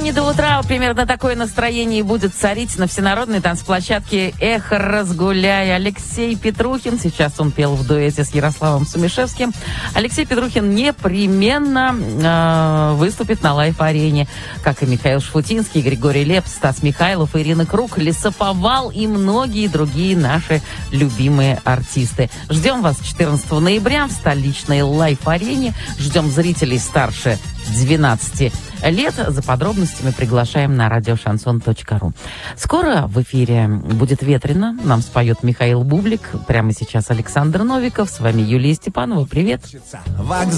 времени до утра примерно такое настроение и будет царить на всенародной танцплощадке «Эхо разгуляй». Алексей Петрухин, сейчас он пел в дуэте с Ярославом Сумишевским. Алексей Петрухин непременно выступит на лайв-арене, как и Михаил Шфутинский, Григорий Лепс, Стас Михайлов, Ирина Круг, Лесоповал и многие другие наши любимые артисты. Ждем вас 14 ноября в столичной лайв-арене. Ждем зрителей старше 12 лет. За подробностями приглашаем на радиошансон.ру. Скоро в эфире будет ветрено. Нам споет Михаил Бублик. Прямо сейчас Александр Новиков. С вами Юлия Степанова. Привет.